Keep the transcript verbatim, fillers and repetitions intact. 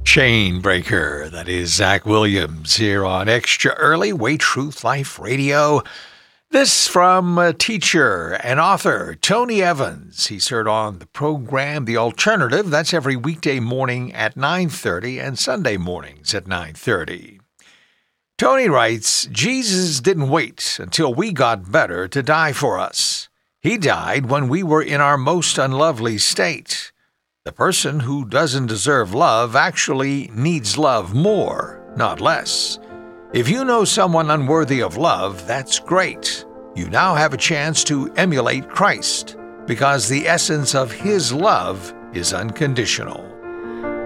Chainbreaker. That is Zach Williams here on Extra Early Way Truth Life Radio. This from a teacher and author, Tony Evans. He's heard on the program The Alternative. That's every weekday morning at nine thirty and Sunday mornings at nine thirty. Tony writes, Jesus didn't wait until we got better to die for us. He died when we were in our most unlovely state. The person who doesn't deserve love actually needs love more, not less. If you know someone unworthy of love, that's great. You now have a chance to emulate Christ, because the essence of His love is unconditional.